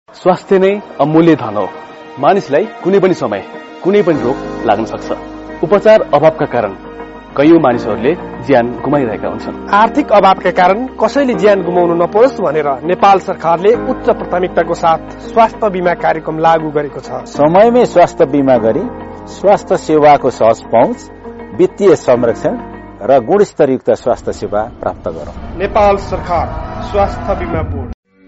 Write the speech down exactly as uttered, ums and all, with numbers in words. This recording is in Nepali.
स्वास्थ्य नै अमूल्य धन हो। मानिसलाई कुनै पनि समय कुनै पनि रोग लाग्न सक्छ। उपचार अभावका कारण कैयौं मानिसहरूले ज्यान गुमाइरहेका हुन्छन्। आर्थिक अभावका कारण कसैले ज्यान गुमाउनु नपरोस् भनेर नेपाल सरकारले उच्च प्राथमिकताको साथ स्वास्थ्य बीमा कार्यक्रम लागू गरेको छ। समयमै स्वास्थ्य बीमा गरी स्वास्थ्य सेवाको सहज पहुँच, वित्तीय संरक्षण र गुणस्तरयुक्त स्वास्थ्य सेवा प्राप्त गरौं। नेपाल सरकार स्वास्थ्य बीमा बोर्ड।